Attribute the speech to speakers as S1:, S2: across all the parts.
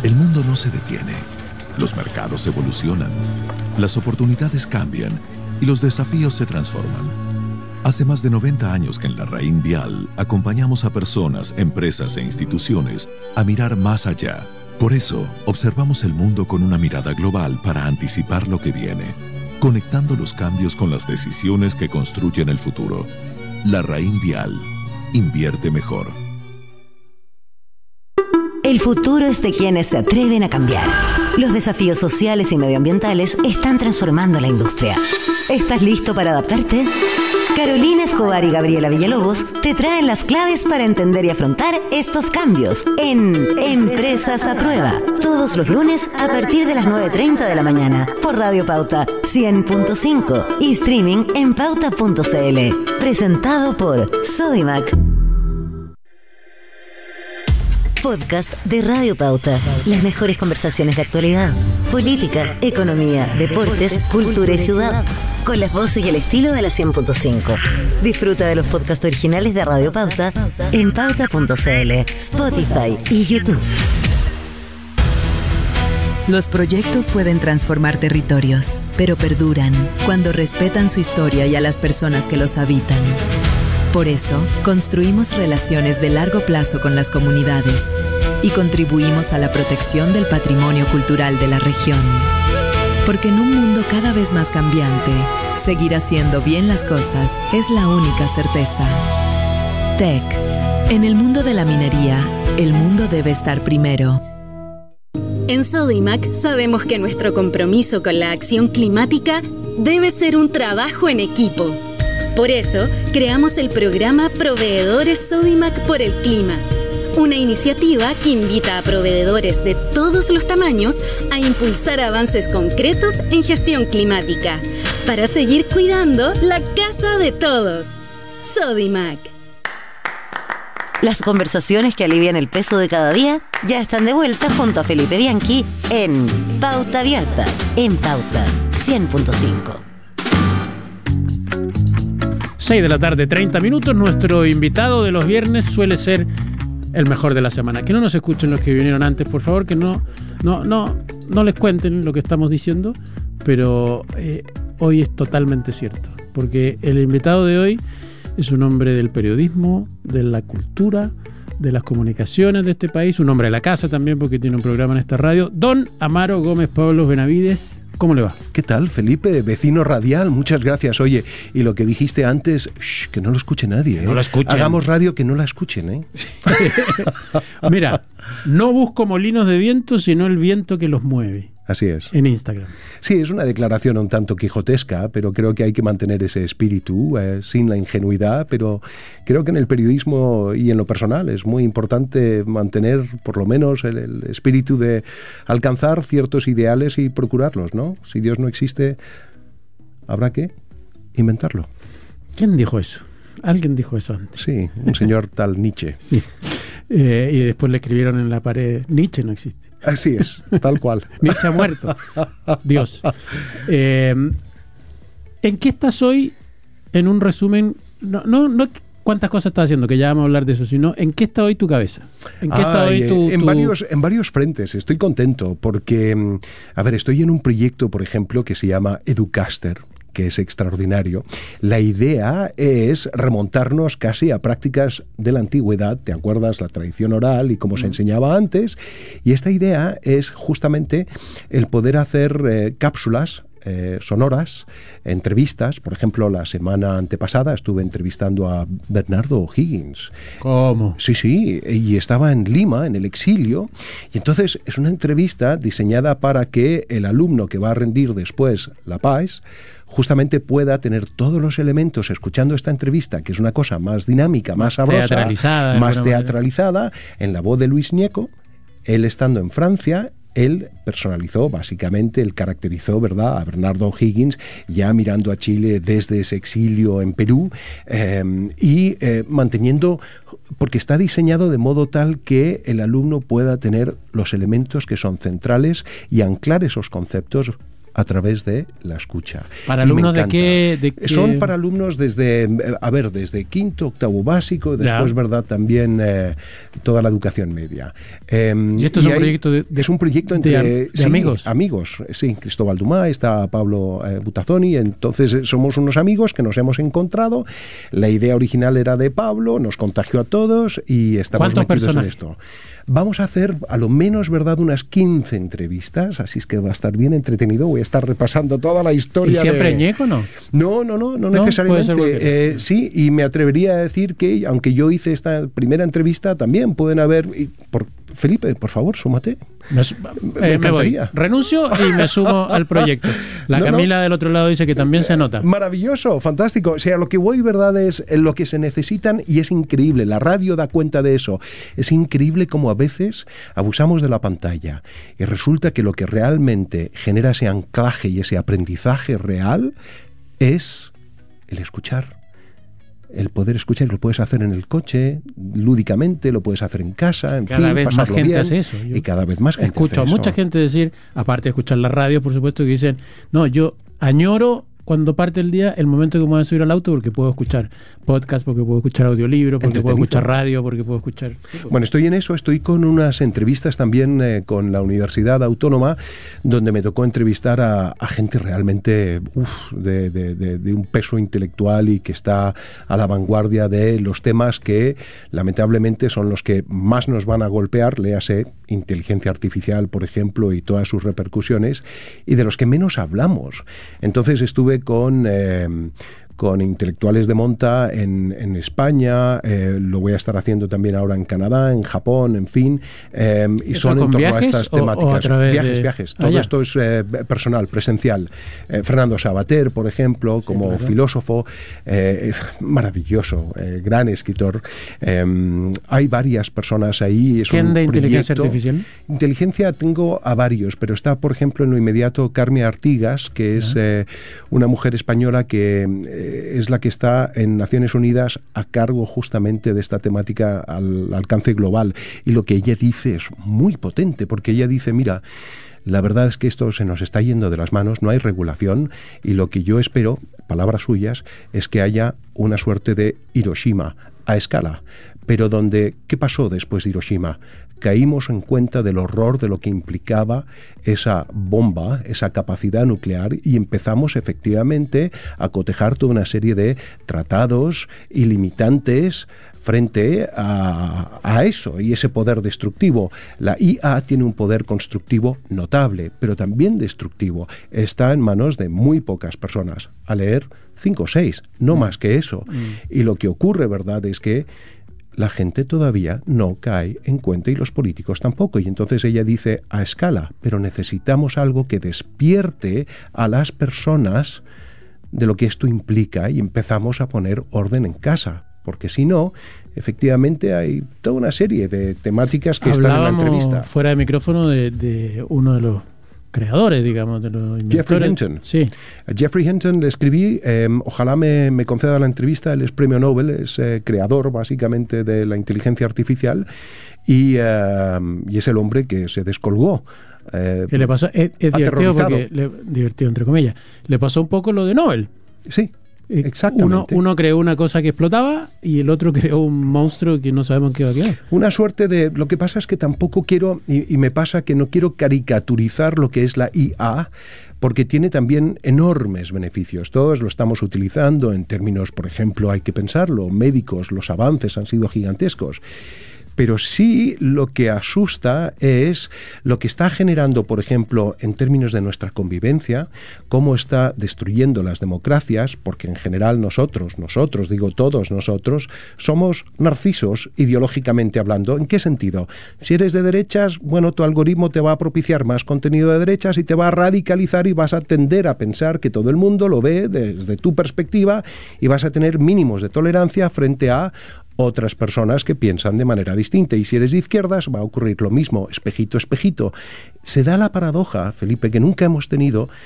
S1: El mundo no se detiene. Los mercados evolucionan, las oportunidades cambian y los desafíos se transforman. Hace más de 90 años que en la Raín Vial acompañamos a personas, empresas e instituciones a mirar más allá. Por eso, observamos el mundo con una mirada global para anticipar lo que viene, conectando los cambios con las decisiones que construyen el futuro. La Raín Vial. Invierte mejor.
S2: El futuro es de quienes se atreven a cambiar. Los desafíos sociales y medioambientales están transformando la industria. ¿Estás listo para adaptarte? Carolina Escobar y Gabriela Villalobos te traen las claves para entender y afrontar estos cambios en Empresas a Prueba. Todos los lunes a partir de las 9:30 de la mañana por Radio Pauta 100.5 y streaming en pauta.cl. Presentado por Sodimac. Podcast de Radio Pauta. Las mejores conversaciones de actualidad, política, economía, deportes, cultura y ciudad. Con las voces y el estilo de la 100.5. Disfruta de los podcasts originales de Radio Pauta en pauta.cl, Spotify y YouTube.
S3: Los proyectos pueden transformar territorios, pero perduran cuando respetan su historia y a las personas que los habitan. Por eso, construimos relaciones de largo plazo con las comunidades y contribuimos a la protección del patrimonio cultural de la región. Porque en un mundo cada vez más cambiante, seguir haciendo bien las cosas es la única certeza. TEC. En el mundo de la minería, el mundo debe estar primero.
S4: En Sodimac sabemos que nuestro compromiso con la acción climática debe ser un trabajo en equipo. Por eso, creamos el programa Proveedores Sodimac por el Clima, una iniciativa que invita a proveedores de todos los tamaños a impulsar avances concretos en gestión climática, para seguir cuidando la casa de todos. Sodimac.
S2: Las conversaciones que alivian el peso de cada día ya están de vuelta junto a Felipe Bianchi en Pauta Abierta, en Pauta 100.5.
S5: 6 de la tarde, 30 minutos. Nuestro invitado de los viernes suele ser el mejor de la semana. Que no nos escuchen los que vinieron antes, por favor, que no les cuenten lo que estamos diciendo, pero hoy es totalmente cierto, porque el invitado de hoy es un hombre del periodismo, de la cultura, de las comunicaciones de este país, un hombre de la casa también, porque tiene un programa en esta radio. Don Amaro Gómez Pablos Benavides, ¿cómo le va?
S6: ¿Qué tal, Felipe? Vecino radial, muchas gracias. Oye, y lo que dijiste antes, que no lo escuche nadie, ¿eh?
S5: No lo escuchen.
S6: Hagamos radio que no la escuchen, ¿eh?
S5: Mira, no busco molinos de viento, sino el viento que los mueve.
S6: Así es.
S5: En Instagram.
S6: Sí, es una declaración un tanto quijotesca, pero creo que hay que mantener ese espíritu sin la ingenuidad, pero creo que en el periodismo y en lo personal es muy importante mantener por lo menos el espíritu de alcanzar ciertos ideales y procurarlos, ¿no? Si Dios no existe, habrá que inventarlo.
S5: ¿Quién dijo eso? Alguien dijo eso antes.
S6: Sí, un señor tal Nietzsche.
S5: Sí. Y después le escribieron en la pared, Nietzsche no existe.
S6: Así es, tal cual.
S5: Nietzsche ha muerto. Dios. ¿En qué estás hoy? En un resumen, no cuántas cosas estás haciendo, que ya vamos a hablar de eso, sino en qué está hoy tu cabeza. ¿En qué está hoy
S6: En varios frentes. Estoy contento porque, a ver, estoy en un proyecto, por ejemplo, que se llama Educaster, que es extraordinario. La idea es remontarnos casi a prácticas de la antigüedad, ¿te acuerdas? La tradición oral y cómo se enseñaba antes. Y esta idea es justamente el poder hacer cápsulas sonoras, entrevistas. Por ejemplo, la semana antepasada estuve entrevistando a Bernardo O'Higgins.
S5: ¿Cómo?
S6: Sí, y estaba en Lima, en el exilio, y entonces es una entrevista diseñada para que el alumno que va a rendir después la PAES justamente pueda tener todos los elementos escuchando esta entrevista, que es una cosa más dinámica, más sabrosa, más teatralizada, en la voz de Luis Ñeco, él estando en Francia. Él personalizó, básicamente, él caracterizó, ¿verdad?, a Bernardo O'Higgins ya mirando a Chile desde ese exilio en Perú y manteniendo, porque está diseñado de modo tal que el alumno pueda tener los elementos que son centrales y anclar esos conceptos a través de la escucha.
S5: ¿Para alumnos de qué?
S6: Son para alumnos desde quinto, octavo básico, y después, ¿verdad?, también toda la educación media.
S5: ¿Y esto es un proyecto
S6: es un proyecto entre
S5: de amigos?
S6: Amigos, sí. Cristóbal Dumá, está Pablo Butazzoni, entonces somos unos amigos que nos hemos encontrado. La idea original era de Pablo, nos contagió a todos y estamos metidos en esto. Vamos a hacer a lo menos, ¿verdad?, unas 15 entrevistas, así es que va a estar bien entretenido. Voy a estar repasando toda la historia.
S5: ¿Y siempre ñeco, no?
S6: No necesariamente. Sí, y me atrevería a decir que, aunque yo hice esta primera entrevista, también pueden haber... Felipe, por favor, súmate.
S5: Me voy. Renuncio y me sumo al proyecto. Camila del otro lado dice que también se anota.
S6: Maravilloso, fantástico. O sea, lo que voy, ¿verdad?, es lo que se necesitan, y es increíble. La radio da cuenta de eso. Es increíble cómo a veces abusamos de la pantalla y resulta que lo que realmente genera ese anclaje y ese aprendizaje real es el escuchar. El poder escuchar, lo puedes hacer en el coche, lúdicamente, lo puedes hacer en casa,
S5: cada vez más gente hace eso.
S6: Y cada vez más gente
S5: escucho a mucha gente decir, aparte de escuchar la radio, por supuesto, que dicen, no, yo añoro cuando parte el día el momento que me voy a subir al auto, porque puedo escuchar podcast, porque puedo escuchar audiolibro, porque puedo escuchar radio, porque puedo escuchar...
S6: Bueno, estoy en eso, estoy con unas entrevistas también con la Universidad Autónoma, donde me tocó entrevistar a gente realmente de un peso intelectual y que está a la vanguardia de los temas que lamentablemente son los que más nos van a golpear, léase inteligencia artificial, por ejemplo, y todas sus repercusiones, y de los que menos hablamos. Entonces estuve con intelectuales de monta en España, lo voy a estar haciendo también ahora en Canadá, en Japón, en fin, y son en torno a estas temáticas. Viajes. Todo esto es personal, presencial. Fernando Savater, por ejemplo, como filósofo, maravilloso, gran escritor. Hay varias personas ahí.
S5: ¿Quién de inteligencia artificial?
S6: Inteligencia tengo a varios, pero está, por ejemplo, en lo inmediato Carme Artigas, que es una mujer española que es la que está en Naciones Unidas a cargo justamente de esta temática al alcance global. Y lo que ella dice es muy potente, porque ella dice, mira, la verdad es que esto se nos está yendo de las manos, no hay regulación, y lo que yo espero, palabras suyas, es que haya una suerte de Hiroshima a escala. Pero ¿qué pasó después de Hiroshima? Caímos en cuenta del horror de lo que implicaba esa bomba, esa capacidad nuclear, y empezamos efectivamente a cotejar toda una serie de tratados ilimitantes frente a eso y ese poder destructivo. La IA tiene un poder constructivo notable, pero también destructivo. Está en manos de muy pocas personas. A leer 5 o 6, no más que eso. Y lo que ocurre, ¿verdad?, es que la gente todavía no cae en cuenta y los políticos tampoco. Y entonces ella dice a escala, pero necesitamos algo que despierte a las personas de lo que esto implica y empezamos a poner orden en casa. Porque si no, efectivamente hay toda una serie de temáticas que están en la entrevista.
S5: Fuera de micrófono de uno de los creadores, digamos, de los inventores.
S6: Geoffrey Hinton.
S5: Sí.
S6: A Geoffrey Hinton le escribí, ojalá me conceda la entrevista, él es premio Nobel, es creador básicamente de la inteligencia artificial y es el hombre que se descolgó.
S5: ¿Qué le pasó? Es divertido porque, divertido entre comillas, le pasó un poco lo de Nobel.
S6: Sí. Exactamente.
S5: Uno creó una cosa que explotaba y el otro creó un monstruo que no sabemos qué va a quedar.
S6: Una suerte de... Lo que pasa es que tampoco quiero, y me pasa que no quiero caricaturizar lo que es la IA, porque tiene también enormes beneficios. Todos lo estamos utilizando en términos, por ejemplo, hay que pensarlo, médicos, los avances han sido gigantescos. Pero sí lo que asusta es lo que está generando, por ejemplo, en términos de nuestra convivencia, cómo está destruyendo las democracias, porque en general nosotros, digo todos nosotros, somos narcisos ideológicamente hablando. ¿En qué sentido? Si eres de derechas, bueno, tu algoritmo te va a propiciar más contenido de derechas y te va a radicalizar y vas a tender a pensar que todo el mundo lo ve desde tu perspectiva y vas a tener mínimos de tolerancia frente a otras personas que piensan de manera distinta. Y si eres de izquierdas va a ocurrir lo mismo, espejito, espejito. Se da la paradoja, Felipe, que nunca hemos tenido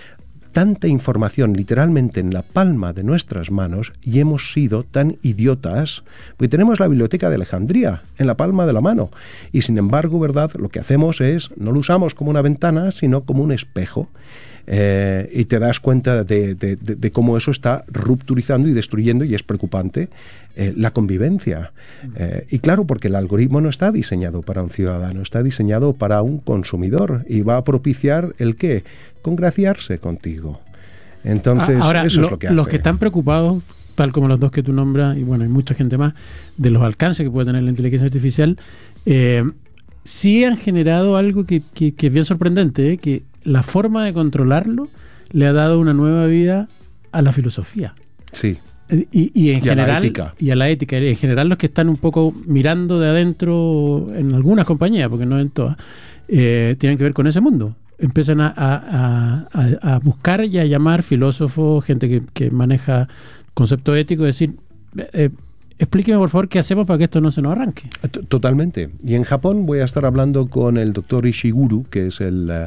S6: tanta información literalmente en la palma de nuestras manos y hemos sido tan idiotas, porque tenemos la Biblioteca de Alejandría en la palma de la mano y sin embargo, ¿verdad? Lo que hacemos es, no lo usamos como una ventana, sino como un espejo. Y te das cuenta de cómo eso está rupturizando y destruyendo, y es preocupante, la convivencia. Y claro, porque el algoritmo no está diseñado para un ciudadano, está diseñado para un consumidor y va a propiciar el ¿qué? Congraciarse contigo. Entonces,
S5: ahora,
S6: eso es lo que hace.
S5: Los que están preocupados, tal como los dos que tú nombras, y bueno, hay mucha gente más, de los alcances que puede tener la inteligencia artificial, sí han generado algo que es bien sorprendente, que la forma de controlarlo le ha dado una nueva vida a la filosofía.
S6: Sí.
S5: Y en general,
S6: a la ética.
S5: Y a la ética. En general, los que están un poco mirando de adentro en algunas compañías, porque no en todas, tienen que ver con ese mundo. Empiezan a buscar y a llamar filósofos, gente que maneja concepto ético, decir, explíqueme por favor qué hacemos para que esto no se nos arranque.
S6: Totalmente. Y en Japón voy a estar hablando con el doctor Ishiguro, que es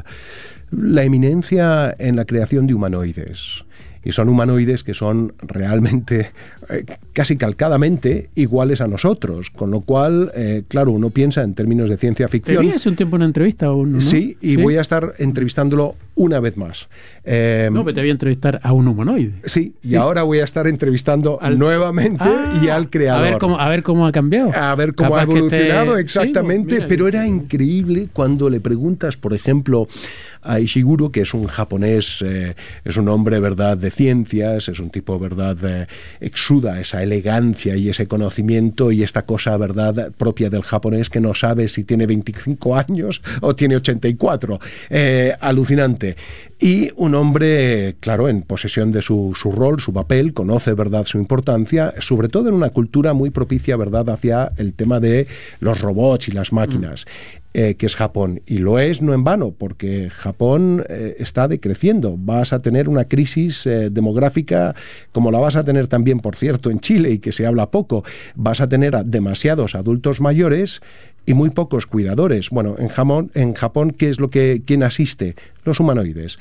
S6: la eminencia en la creación de humanoides. Y son humanoides que son realmente, casi calcadamente, iguales a nosotros. Con lo cual, claro, uno piensa en términos de ciencia ficción.
S5: Te vi hace un tiempo una entrevista a uno, ¿no?
S6: Sí, y voy a estar entrevistándolo una vez más.
S5: No, pero te voy a entrevistar a un humanoide.
S6: Sí, y ahora voy a estar entrevistando nuevamente y al creador.
S5: A ver cómo ha cambiado.
S6: A ver cómo ha evolucionado, exactamente. Sí, pues, pero era increíble cuando le preguntas, por ejemplo, a Ishiguro, que es un japonés, es un hombre, ¿verdad?, de ciencias, es un tipo, ¿verdad?, exuda esa elegancia y ese conocimiento y esta cosa, ¿verdad?, propia del japonés, que no sabe si tiene 25 años o tiene 84. Alucinante. Y un hombre, claro, en posesión de su rol, su papel, conoce, ¿verdad?, su importancia, sobre todo en una cultura muy propicia, ¿verdad?, hacia el tema de los robots y las máquinas. Que es Japón, y lo es no en vano, porque Japón está decreciendo. Vas a tener una crisis demográfica como la vas a tener también, por cierto, en Chile, y que se habla poco. Vas a tener a demasiados adultos mayores y muy pocos cuidadores. Bueno, en Japón, ¿qué es quién asiste? Los humanoides.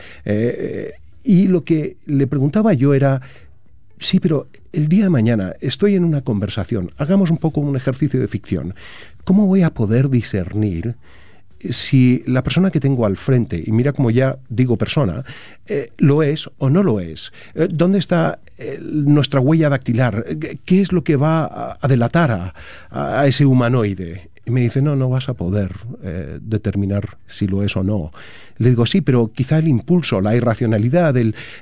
S6: Y lo que le preguntaba yo era, sí, pero el día de mañana estoy en una conversación, hagamos un poco un ejercicio de ficción. ¿Cómo voy a poder discernir si la persona que tengo al frente, y mira como ya digo persona, lo es o no lo es? ¿Dónde está nuestra huella dactilar? ¿Qué es lo que va a delatar a ese humanoide? Y me dice, no vas a poder determinar si lo es o no. Le digo, sí, pero quizá el impulso, la irracionalidad,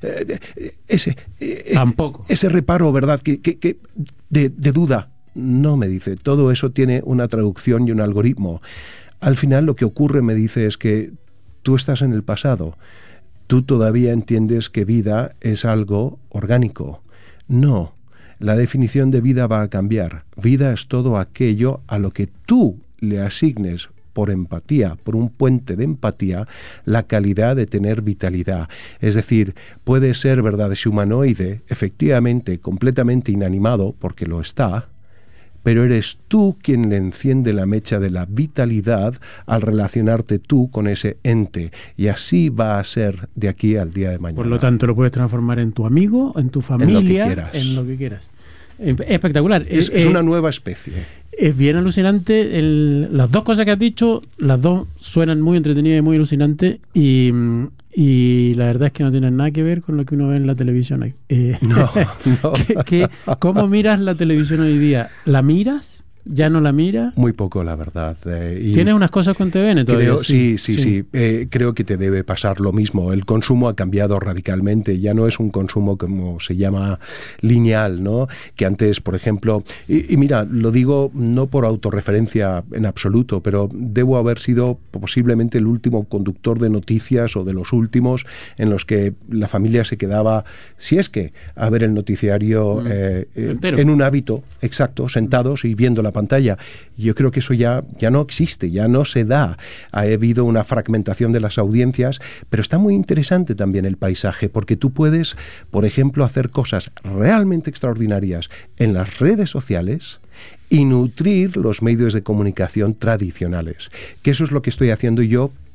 S5: tampoco.
S6: Ese reparo, ¿verdad?, que de duda. No, me dice, todo eso tiene una traducción y un algoritmo. Al final lo que ocurre, me dice, es que tú estás en el pasado. Tú todavía entiendes que vida es algo orgánico. No. La definición de vida va a cambiar. Vida es todo aquello a lo que tú le asignes por empatía, por un puente de empatía, la calidad de tener vitalidad. Es decir, puede ser, ¿verdad?, ese humanoide, efectivamente, completamente inanimado, porque lo está, pero eres tú quien le enciende la mecha de la vitalidad al relacionarte tú con ese ente. Y así va a ser de aquí al día de mañana.
S5: Por lo tanto, lo puedes transformar en tu amigo, en tu familia, en lo que quieras. Espectacular.
S6: Es una nueva especie.
S5: Es bien alucinante. Las dos cosas que has dicho, las dos suenan muy entretenidas y muy alucinantes. Y la verdad es que no tienen nada que ver con lo que uno ve en la televisión hoy.
S6: No.
S5: ¿Cómo miras la televisión hoy día? ¿La miras? ¿Ya no la mira?
S6: Muy poco, la verdad.
S5: ¿Tienes unas cosas con TVN todavía?
S6: Sí. Creo que te debe pasar lo mismo. El consumo ha cambiado radicalmente. Ya no es un consumo como se llama lineal, ¿no? Que antes, por ejemplo... Y mira, lo digo no por autorreferencia en absoluto, pero debo haber sido posiblemente el último conductor de noticias o de los últimos en los que la familia se quedaba, si es que, a ver el noticiario en un hábito, exacto, sentados y viendo la pantalla. Yo creo que eso ya no existe, ya no se da. Ha habido una fragmentación de las audiencias, pero está muy interesante también el paisaje, porque tú puedes, por ejemplo, hacer cosas realmente extraordinarias en las redes sociales y nutrir los medios de comunicación tradicionales. Que eso es lo que estoy haciendo yo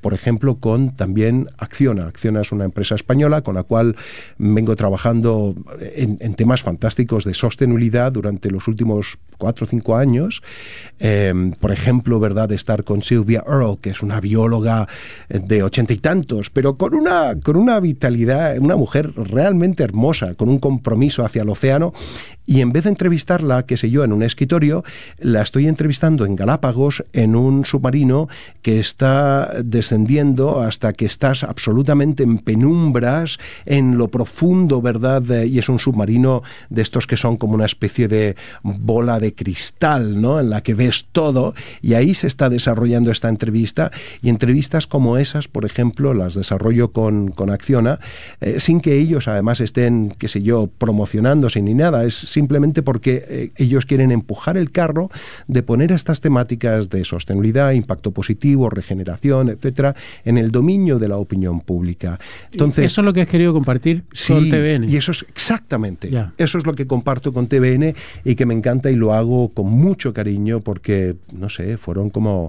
S6: por ejemplo, con también Acciona. Acciona es una empresa española con la cual vengo trabajando en temas fantásticos de sostenibilidad durante los últimos 4 o 5 años. Por ejemplo, ¿verdad?, de estar con Sylvia Earle, que es una bióloga de 80 y tantos, pero con una vitalidad, una mujer realmente hermosa, con un compromiso hacia el océano. Y en vez de entrevistarla, qué sé yo, en un escritorio, la estoy entrevistando en Galápagos, en un submarino que está descendiendo hasta que estás absolutamente en penumbras, en lo profundo, ¿verdad? Y es un submarino de estos que son como una especie de bola de cristal, ¿no?, en la que ves todo, y ahí se está desarrollando esta entrevista. Y entrevistas como esas, por ejemplo, las desarrollo con Acciona, sin que ellos además estén, qué sé yo, promocionándose ni nada. Es simplemente porque ellos quieren empujar el carro de poner estas temáticas de sostenibilidad, impacto positivo, regeneración, etcétera, en el dominio de la opinión pública. Entonces,
S5: eso es lo que has querido compartir con TVN.
S6: Y eso es exactamente, eso es lo que comparto con TVN y que me encanta, y lo hago con mucho cariño porque, no sé, fueron como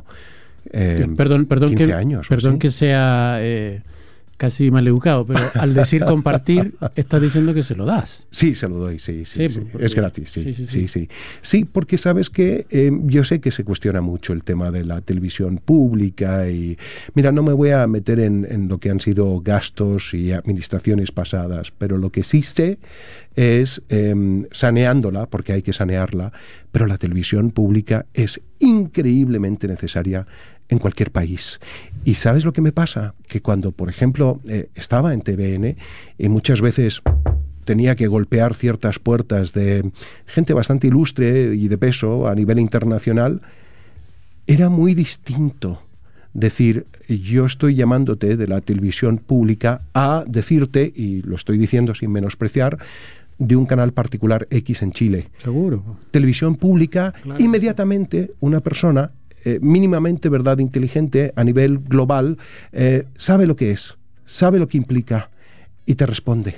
S6: 15 años.
S5: Perdón que sea casi maleducado, pero al decir compartir, estás diciendo que se lo das.
S6: Sí, se lo doy, sí.
S5: Porque,
S6: es gratis, sí. Sí, porque sabes que yo sé que se cuestiona mucho el tema de la televisión pública y, mira, no me voy a meter en lo que han sido gastos y administraciones pasadas, pero lo que sí sé es saneándola, porque hay que sanearla, pero la televisión pública es increíblemente necesaria en cualquier país. ¿Y sabes lo que me pasa? Que cuando, por ejemplo, estaba en TVN y muchas veces tenía que golpear ciertas puertas de gente bastante ilustre y de peso a nivel internacional, era muy distinto decir, yo estoy llamándote de la televisión pública, a decirte, y lo estoy diciendo sin menospreciar, de un canal particular X en Chile.
S5: Seguro.
S6: Televisión pública, claro. Inmediatamente una persona mínimamente, ¿verdad?, inteligente a nivel global, sabe lo que es, sabe lo que implica y te responde.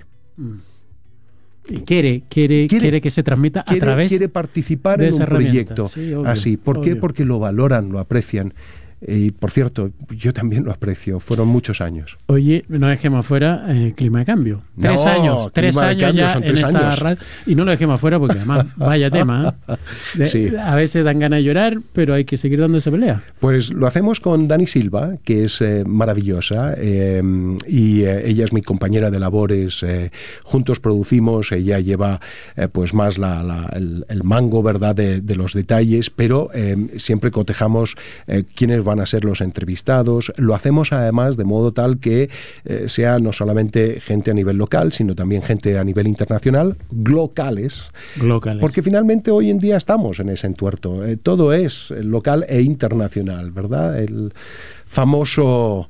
S5: Y quiere que se transmita a través.
S6: Quiere participar en un proyecto.
S5: Sí, obvio,
S6: así. ¿Por qué? Porque lo valoran, lo aprecian. Y, por cierto, yo también lo aprecio. Fueron muchos años.
S5: Oye, no dejemos afuera clima de cambio. 3 años. 3 años ya en esta radio. Y no lo dejemos afuera porque además, vaya tema. Sí. A veces dan ganas de llorar, pero hay que seguir dando esa pelea.
S6: Pues lo hacemos con Dani Silva, que es maravillosa. Y ella es mi compañera de labores. Juntos producimos. Ella lleva pues más el mango, ¿verdad?, de los detalles, pero siempre cotejamos quiénes van a ser los entrevistados. Lo hacemos además de modo tal que sea no solamente gente a nivel local, sino también gente a nivel internacional, glocales. Porque finalmente hoy en día estamos en ese entuerto. Todo es local e internacional, ¿verdad? El famoso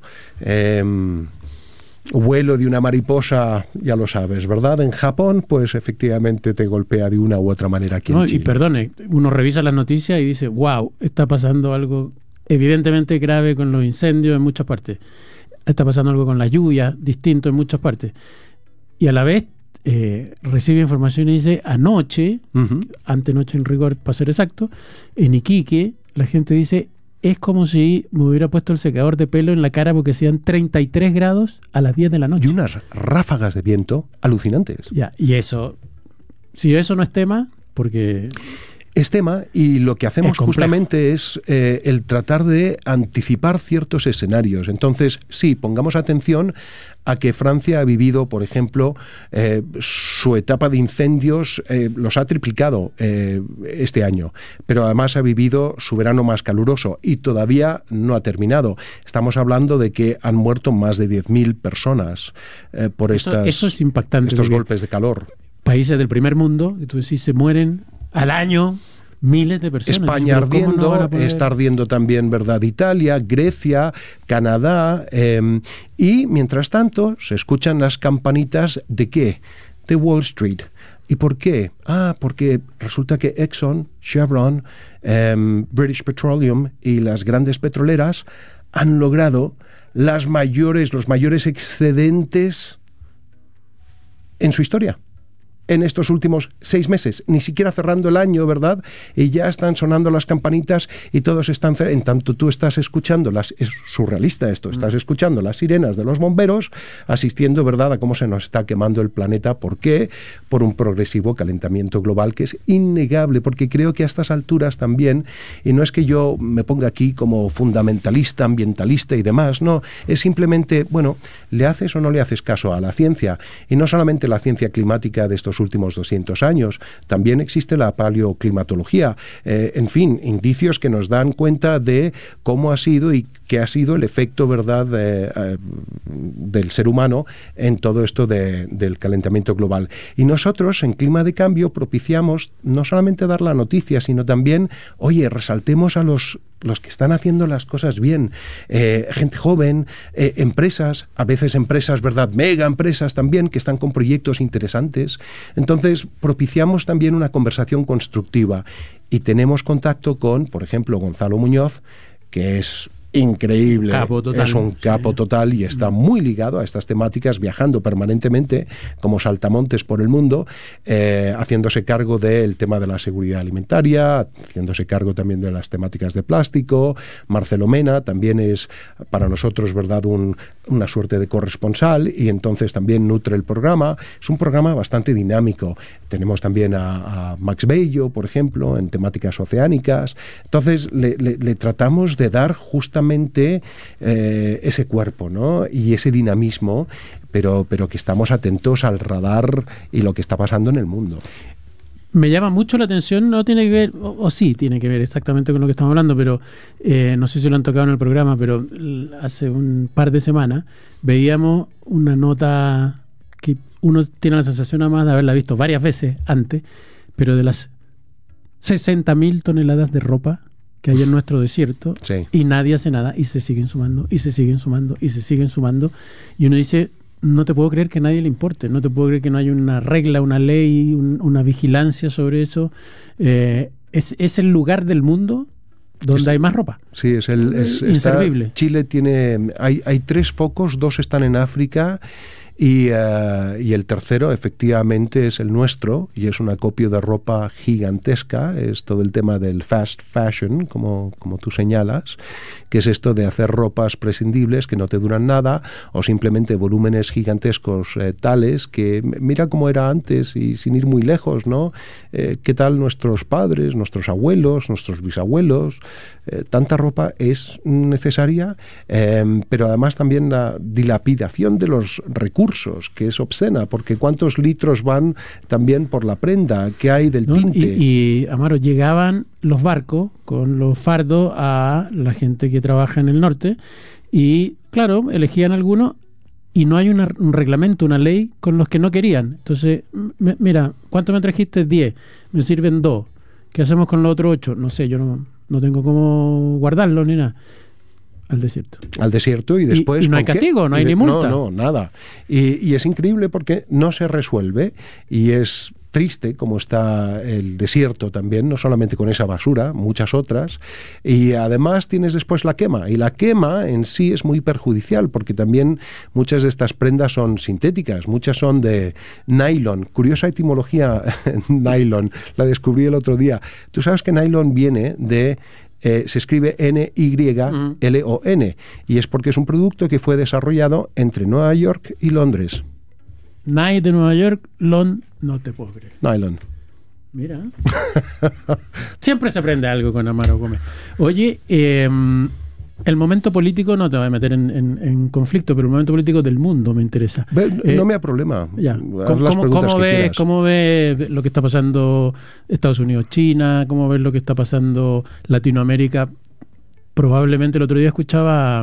S6: vuelo de una mariposa, ya lo sabes, ¿verdad? En Japón, pues efectivamente te golpea de una u otra manera aquí en Chile.
S5: Y perdone, uno revisa las noticias y dice, wow, está pasando algo evidentemente grave con los incendios en muchas partes. Está pasando algo con la lluvia, distinto en muchas partes. Y a la vez recibe información y dice, anoche, antenoche en rigor, para ser exacto, en Iquique, la gente dice, es como si me hubiera puesto el secador de pelo en la cara porque hacían 33 grados a las 10 de la noche.
S6: Y unas ráfagas de viento alucinantes.
S5: Ya, y eso, si eso no es tema, porque...
S6: Es tema, y lo que hacemos justamente es el tratar de anticipar ciertos escenarios. Entonces, sí, pongamos atención a que Francia ha vivido, por ejemplo, su etapa de incendios, los ha triplicado este año, pero además ha vivido su verano más caluroso y todavía no ha terminado. Estamos hablando de que han muerto más de 10.000 personas por
S5: eso es impactante,
S6: estos golpes de calor.
S5: Países del primer mundo, que tú decís, se mueren al año miles de personas.
S6: España ardiendo, está ardiendo también, ¿verdad?, Italia, Grecia, Canadá, y mientras tanto se escuchan las campanitas ¿de qué? De Wall Street. ¿Y por qué? Porque resulta que Exxon, Chevron, British Petroleum y las grandes petroleras han logrado los mayores excedentes en su historia. en estos últimos 6 meses, ni siquiera cerrando el año, ¿verdad? Y ya están sonando las campanitas y todos están... En tanto tú estás escuchando, es surrealista esto, estás escuchando las sirenas de los bomberos, asistiendo, ¿verdad?, a cómo se nos está quemando el planeta. ¿Por qué? Por un progresivo calentamiento global que es innegable, porque creo que a estas alturas también, y no es que yo me ponga aquí como fundamentalista, ambientalista y demás, no, es simplemente, bueno, ¿le haces o no le haces caso a la ciencia? Y no solamente la ciencia climática de estos últimos 200 años, también existe la paleoclimatología, en fin, indicios que nos dan cuenta de cómo ha sido y qué ha sido el efecto, ¿verdad?, del ser humano en todo esto del calentamiento global. Y nosotros, en Clima de Cambio, propiciamos no solamente dar la noticia, sino también, oye, resaltemos a los que están haciendo las cosas bien, gente joven, empresas, a veces empresas, ¿verdad?, mega empresas también, que están con proyectos interesantes. Entonces, propiciamos también una conversación constructiva y tenemos contacto con, por ejemplo, Gonzalo Muñoz, que es increíble, es un capo total y está muy ligado a estas temáticas, viajando permanentemente como saltamontes por el mundo, haciéndose cargo del tema de la seguridad alimentaria, haciéndose cargo también de las temáticas de plástico. Marcelo Mena también es para nosotros, ¿verdad?, una suerte de corresponsal, y entonces también nutre el programa. Es un programa bastante dinámico. Tenemos también a Max Bello, por ejemplo, en temáticas oceánicas. Entonces le tratamos de dar justamente ese cuerpo, ¿no?, y ese dinamismo, pero que estamos atentos al radar y lo que está pasando en el mundo.
S5: Me llama mucho la atención, no tiene que ver, o sí tiene que ver exactamente con lo que estamos hablando, pero no sé si lo han tocado en el programa, pero hace un par de semanas veíamos una nota que uno tiene la sensación además de haberla visto varias veces antes, pero de las 60.000 toneladas de ropa que hay en nuestro desierto, sí, y nadie hace nada, y se siguen sumando, y se siguen sumando, y se siguen sumando, y uno dice, no te puedo creer que a nadie le importe, no te puedo creer que no haya una regla, una ley, una vigilancia sobre eso. Es el lugar del mundo donde hay más ropa.
S6: Sí, es inservible. Chile hay 3 focos, 2 están en África, y el tercero efectivamente es el nuestro, y es un acopio de ropa gigantesca. Es todo el tema del fast fashion, como tú señalas, que es esto de hacer ropas prescindibles que no te duran nada, o simplemente volúmenes gigantescos tales que mira cómo era antes, y sin ir muy lejos, ¿no? ¿Qué tal nuestros padres, nuestros abuelos, nuestros bisabuelos? Tanta ropa es necesaria, pero además también la dilapidación de los recursos, que es obscena, porque cuántos litros van también por la prenda que hay del tinte.
S5: Y Amaro, llegaban los barcos con los fardos a la gente que trabaja en el norte, y claro, elegían algunos, y no hay un reglamento, una ley con los que no querían. Entonces, mira, ¿cuánto me trajiste? 10, me sirven 2. ¿Qué hacemos con los otros 8? No sé, yo no tengo cómo guardarlo ni nada. Al desierto, y después... Y no hay castigo, no hay ni multa.
S6: No, nada. Y es increíble porque no se resuelve, y es triste como está el desierto también, no solamente con esa basura, muchas otras, y además tienes después la quema, y la quema en sí es muy perjudicial, porque también muchas de estas prendas son sintéticas, muchas son de nylon. Curiosa etimología, nylon, la descubrí el otro día. Tú sabes que nylon viene de... se escribe N-Y-L-O-N, y es porque es un producto que fue desarrollado entre Nueva York y Londres.
S5: Nike de Nueva York, no te puedo creer.
S6: Nylon.
S5: Mira. Siempre se aprende algo con Amaro Gómez. Oye, el momento político, no te voy a meter en conflicto, pero el momento político del mundo me interesa.
S6: No me da problema.
S5: Ya. ¿Cómo ves lo que está pasando Estados Unidos, China? ¿Cómo ves lo que está pasando Latinoamérica? Probablemente el otro día escuchaba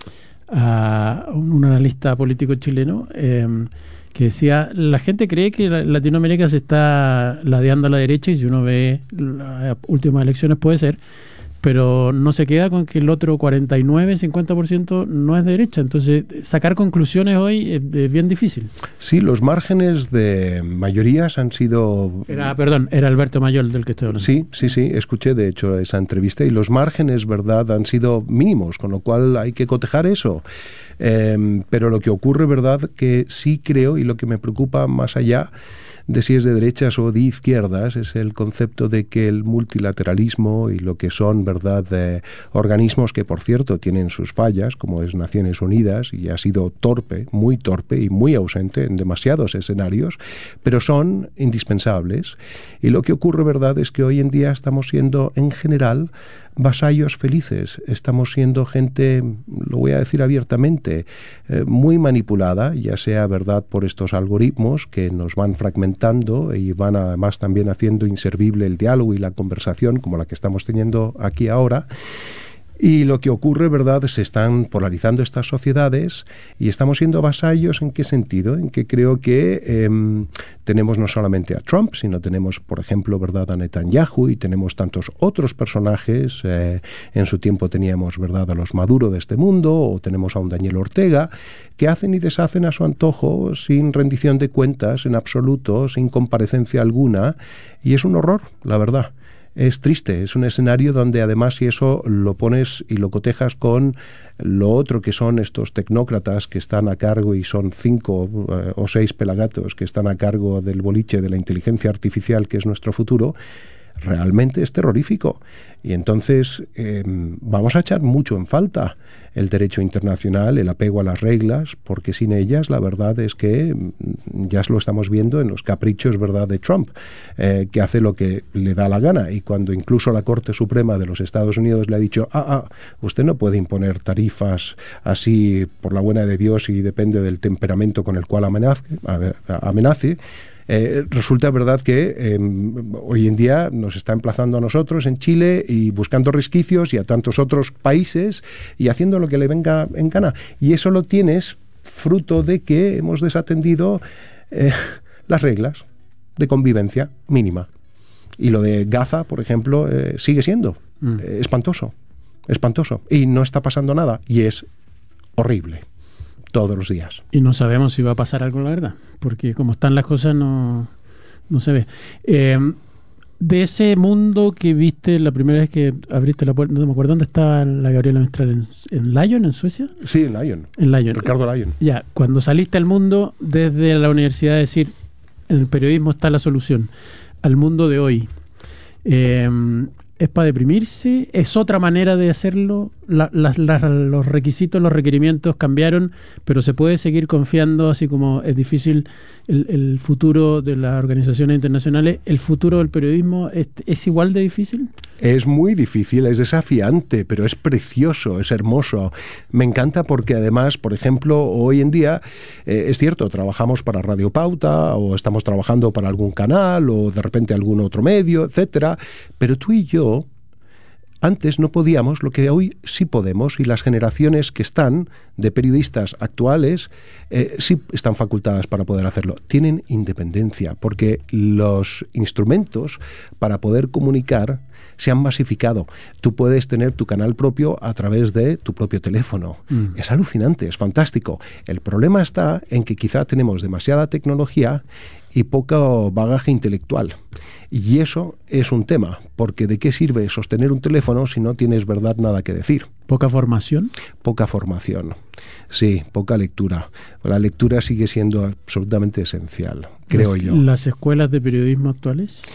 S5: a un analista político chileno que decía, la gente cree que Latinoamérica se está ladeando a la derecha, y si uno ve las últimas elecciones puede ser, pero no se queda con que el otro 49-50% no es de derecha. Entonces, sacar conclusiones hoy es bien difícil.
S6: Sí, los márgenes de mayorías han sido...
S5: Era Alberto Mayol del que estoy hablando.
S6: Sí, escuché de hecho esa entrevista, y los márgenes, ¿verdad?, han sido mínimos, con lo cual hay que cotejar eso. Pero lo que ocurre, ¿verdad?, que sí creo, y lo que me preocupa más allá de si es de derechas o de izquierdas, es el concepto de que el multilateralismo y lo que son, ¿verdad?, organismos que, por cierto, tienen sus fallas, como es Naciones Unidas, y ha sido torpe y muy ausente en demasiados escenarios, pero son indispensables. Y lo que ocurre, ¿verdad?, es que hoy en día estamos siendo, en general, vasallos felices. Estamos siendo gente, lo voy a decir abiertamente, muy manipulada, ya sea, ¿verdad?, por estos algoritmos que nos van fragmentando y van además también haciendo inservible el diálogo y la conversación como la que estamos teniendo aquí ahora. Y lo que ocurre, ¿verdad?, se están polarizando estas sociedades y estamos siendo vasallos. ¿En qué sentido? En que creo que tenemos no solamente a Trump, sino tenemos, por ejemplo, ¿verdad?, a Netanyahu, y tenemos tantos otros personajes. En su tiempo teníamos, ¿verdad?, a los Maduro de este mundo, o tenemos a un Daniel Ortega, que hacen y deshacen a su antojo, sin rendición de cuentas en absoluto, sin comparecencia alguna, y es un horror, la verdad. Es triste, es un escenario donde además, si eso lo pones y lo cotejas con lo otro que son estos tecnócratas que están a cargo, y son 5 o 6 pelagatos que están a cargo del boliche de la inteligencia artificial, que es nuestro futuro, realmente es terrorífico. Y entonces vamos a echar mucho en falta el derecho internacional, el apego a las reglas, porque sin ellas la verdad es que ya lo estamos viendo en los caprichos, ¿verdad?, de Trump, que hace lo que le da la gana. Y cuando incluso la Corte Suprema de los Estados Unidos le ha dicho, usted no puede imponer tarifas así por la buena de Dios y depende del temperamento con el cual amenace, resulta, verdad, que hoy en día nos está emplazando a nosotros en Chile y buscando resquicios, y a tantos otros países, y haciendo lo que le venga en gana. Y eso lo tienes fruto de que hemos desatendido las reglas de convivencia mínima. Y lo de Gaza, por ejemplo, sigue siendo espantoso. Y no está pasando nada, y es horrible. Todos los días.
S5: Y no sabemos si va a pasar algo, la verdad, porque como están las cosas no se ve. De ese mundo que viste la primera vez que abriste la puerta, no me acuerdo dónde estaba la Gabriela Mistral, ¿en Lyon, en Suecia?
S6: Sí, en Lyon.
S5: En Lyon.
S6: Ricardo Lyon.
S5: Ya, cuando saliste al mundo desde la universidad, decir, en el periodismo está la solución, al mundo de hoy, ¿es para deprimirse? ¿Es otra manera de hacerlo? Los requisitos, los requerimientos cambiaron, pero se puede seguir confiando, así como es difícil el futuro de las organizaciones internacionales. ¿El futuro del periodismo es igual de difícil?
S6: Es muy difícil, es desafiante, pero es precioso, es hermoso. Me encanta porque además, por ejemplo, hoy en día, es cierto, trabajamos para Radio Pauta, o estamos trabajando para algún canal, o de repente algún otro medio, etcétera, pero tú y yo antes no podíamos lo que hoy sí podemos, y las generaciones que están de periodistas actuales sí están facultadas para poder hacerlo. Tienen independencia, porque los instrumentos para poder comunicar se han masificado. Tú puedes tener tu canal propio a través de tu propio teléfono. Es alucinante, es fantástico. El problema está en que quizá tenemos demasiada tecnología y poco bagaje intelectual. Y eso es un tema, porque ¿de qué sirve sostener un teléfono si no tienes, verdad, nada que decir?
S5: ¿Poca formación? Poca
S6: formación, sí, poca lectura. La lectura sigue siendo absolutamente esencial, creo yo.
S5: ¿Las escuelas de periodismo actuales?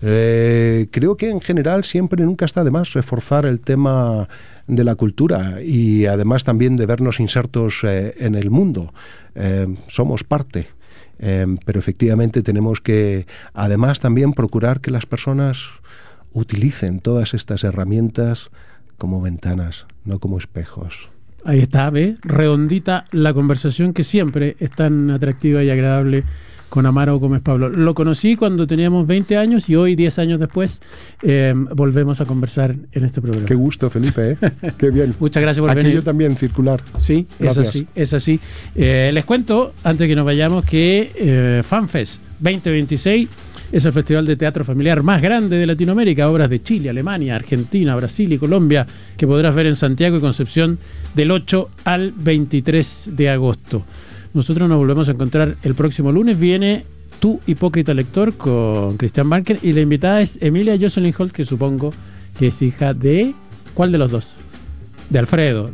S6: Creo que en general siempre, nunca está de más reforzar el tema de la cultura, y además también de vernos insertos en el mundo. Somos parte. Pero efectivamente tenemos que además también procurar que las personas utilicen todas estas herramientas como ventanas, no como espejos.
S5: Ahí está, ¿ves? Redondita la conversación, que siempre es tan atractiva y agradable con Amaro Gómez Pablo. Lo conocí cuando teníamos 20 años y hoy, 10 años después, volvemos a conversar en este programa.
S6: Qué gusto, Felipe, ¿eh? Qué bien.
S5: Muchas gracias por venir.
S6: Aquello también circular.
S5: Sí, gracias. Es así. Les cuento, antes que nos vayamos, que FanFest 2026 es el festival de teatro familiar más grande de Latinoamérica. Obras de Chile, Alemania, Argentina, Brasil y Colombia, que podrás ver en Santiago y Concepción del 8 al 23 de agosto. Nosotros nos volvemos a encontrar el próximo lunes. Viene Tu Hipócrita Lector con Cristian Barker, y la invitada es Emilia Jocelyn Holt, que supongo que es hija de... ¿Cuál de los dos? De Alfredo.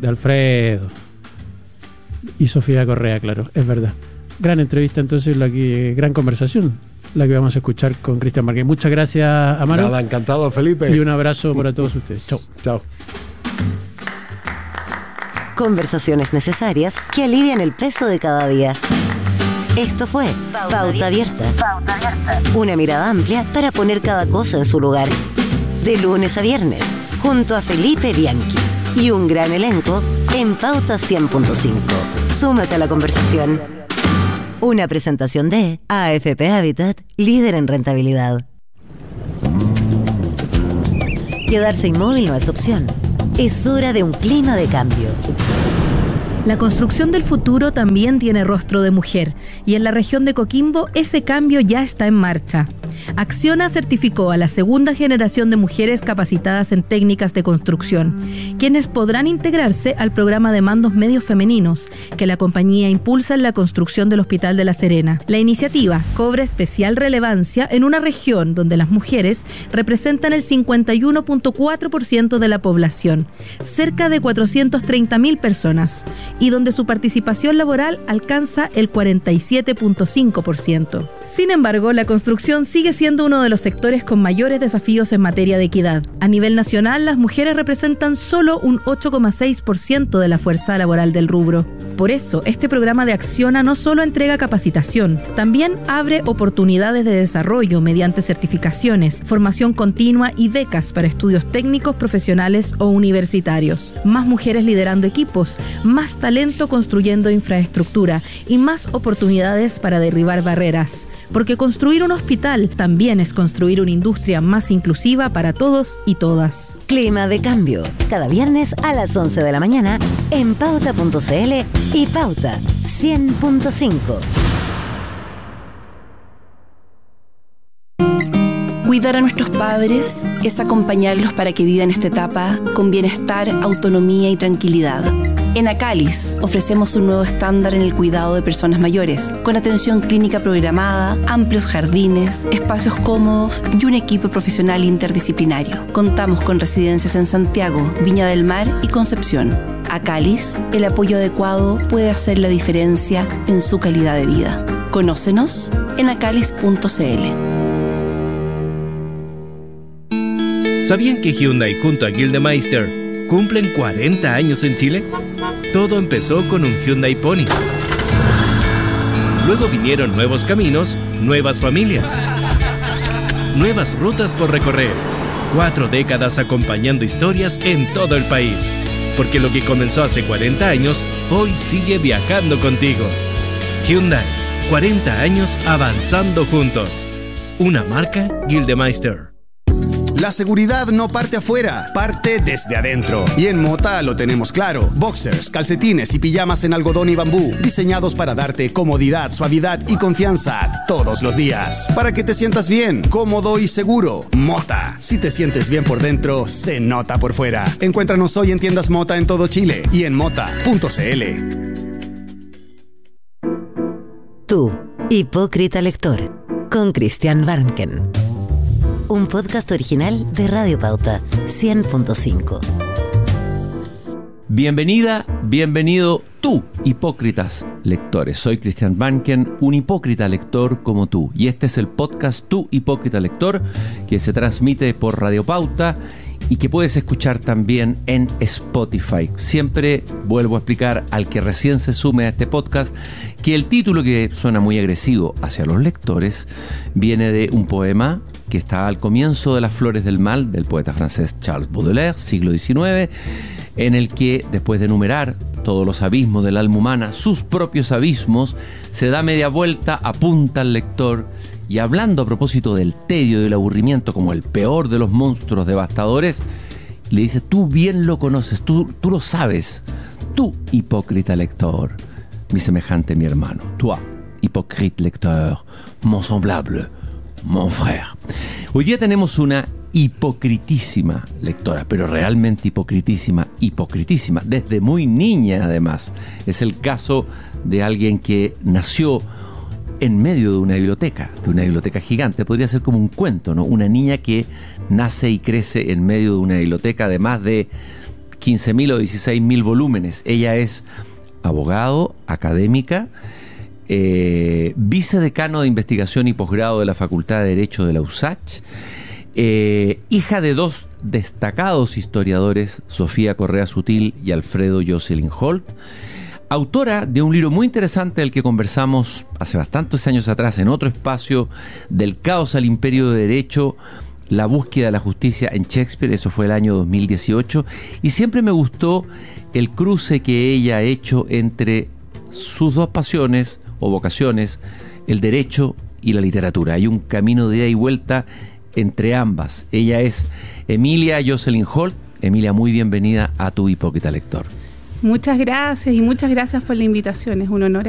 S5: Y Sofía Correa, claro, es verdad. Gran entrevista entonces, gran conversación. la que vamos a escuchar con Cristian Márquez. Muchas gracias, Amaro.
S6: Nada, encantado, Felipe.
S5: Y un abrazo para todos ustedes. Chao.
S6: Chao.
S2: Conversaciones necesarias que alivian el peso de cada día. Esto fue Pauta Abierta. Una mirada amplia para poner cada cosa en su lugar. De lunes a viernes, junto a Felipe Bianchi y un gran elenco en Pauta 100.5. Súmate a la conversación. Una presentación de AFP Habitat, líder en rentabilidad. Quedarse inmóvil no es opción. Es hora de un clima de cambio.
S7: La construcción del futuro también tiene rostro de mujer, y en la región de Coquimbo ese cambio ya está en marcha. Acciona certificó a la segunda generación de mujeres capacitadas en técnicas de construcción, quienes podrán integrarse al programa de mandos medios femeninos que la compañía impulsa en la construcción del Hospital de La Serena. La iniciativa cobra especial relevancia en una región donde las mujeres representan el 51.4% de la población, cerca de 430.000 personas, y donde su participación laboral alcanza el 47.5%. Sin embargo, la construcción sigue siendo uno de los sectores con mayores desafíos en materia de equidad. A nivel nacional, las mujeres representan solo un 8,6% de la fuerza laboral del rubro. Por eso, este programa de Acciona no solo entrega capacitación, también abre oportunidades de desarrollo mediante certificaciones, formación continua y becas para estudios técnicos, profesionales o universitarios. Más mujeres liderando equipos, más talento construyendo infraestructura y más oportunidades para derribar barreras. Porque construir un hospital también es construir una industria más inclusiva para todos y todas.
S2: Clima de cambio. Cada viernes a las 11 de la mañana en Pauta.cl y Pauta 100.5.
S8: Cuidar a nuestros padres es acompañarlos para que vivan esta etapa con bienestar, autonomía y tranquilidad. En Acalis ofrecemos un nuevo estándar en el cuidado de personas mayores, con atención clínica programada, amplios jardines, espacios cómodos y un equipo profesional interdisciplinario. Contamos con residencias en Santiago, Viña del Mar y Concepción. Acalis, el apoyo adecuado puede hacer la diferencia en su calidad de vida. Conócenos en acalis.cl.
S9: ¿Sabían que Hyundai junto a Gildemeister cumplen 40 años en Chile? Todo empezó con un Hyundai Pony. Luego vinieron nuevos caminos, nuevas familias, nuevas rutas por recorrer. 4 décadas acompañando historias en todo el país. Porque lo que comenzó hace 40 años, hoy sigue viajando contigo. Hyundai, 40 años avanzando juntos. Una marca Gildemeister.
S10: La seguridad no parte afuera, parte desde adentro. Y en Mota lo tenemos claro. Boxers, calcetines y pijamas en algodón y bambú, diseñados para darte comodidad, suavidad y confianza todos los días. Para que te sientas bien, cómodo y seguro. Mota. Si te sientes bien por dentro, se nota por fuera. Encuéntranos hoy en tiendas Mota en todo Chile y en mota.cl.
S2: Tú, hipócrita lector, con Cristian Barnken. Un podcast original de Radio Pauta 100.5.
S11: Bienvenida, bienvenido tú, hipócritas lectores. Soy Cristian Barnken, un hipócrita lector como tú. Y este es el podcast Tú, hipócrita lector, que se transmite por Radio Pauta y que puedes escuchar también en Spotify. Siempre vuelvo a explicar al que recién se sume a este podcast que el título, que suena muy agresivo hacia los lectores, viene de un poema que está al comienzo de Las Flores del Mal, del poeta francés Charles Baudelaire, siglo XIX, en el que, después de enumerar todos los abismos del alma humana, sus propios abismos, se da media vuelta, apunta al lector y, hablando a propósito del tedio y del aburrimiento como el peor de los monstruos devastadores, le dice: tú bien lo conoces, tú lo sabes, tú, hipócrita lector, mi semejante, mi hermano, toi, hypocrite lecteur, mon semblable, mon frère. Hoy día tenemos una hipocritísima lectora, pero realmente hipocritísima, desde muy niña además. Es el caso de alguien que nació en medio de una biblioteca gigante. Podría ser como un cuento, ¿no? Una niña que nace y crece en medio de una biblioteca de más de 15.000 o 16.000 volúmenes. Ella es abogado, académica, vicedecano de investigación y posgrado de la Facultad de Derecho de la USACH, hija de dos destacados historiadores, Sofía Correa Sutil y Alfredo Jocelyn Holt, autora de un libro muy interesante del que conversamos hace bastantes años atrás en otro espacio, Del caos al imperio de derecho, la búsqueda de la justicia en Shakespeare. Eso fue el año 2018, y siempre me gustó el cruce que ella ha hecho entre sus dos pasiones o vocaciones, el derecho y la literatura. Hay un camino de ida y vuelta entre ambas. Ella es Emilia Jocelyn Holt. Emilia, muy bienvenida a Tu Hipócrita Lector.
S12: Muchas gracias, y muchas gracias por la invitación. Es un honor